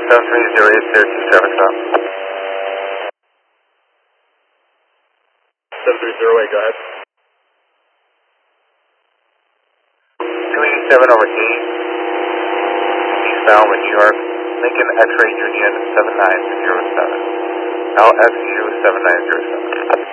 73080, Syracuse traffic stop. 7308, go ahead. 287 over 8, eastbound with New York, Lincoln X-Ray Union 7907, LSU 7907.